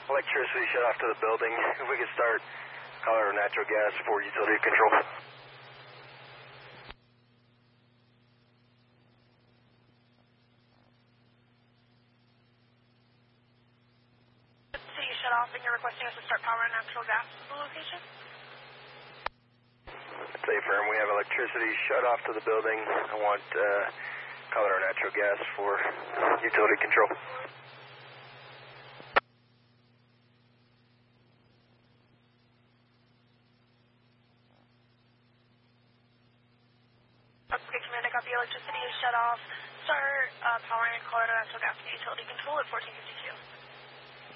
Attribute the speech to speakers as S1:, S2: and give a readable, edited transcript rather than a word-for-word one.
S1: Electricity shut off to the building. If we could start Colorado Natural Gas for utility control.
S2: City shut off and you're requesting us to start power and natural gas at the location?
S1: Say firm, we have electricity shut off to the building. I want Colorado Natural Gas for utility control.
S2: Okay, Command, I got the electricity is shut off. Start powering Colorado Natural Gas for utility control at 1452.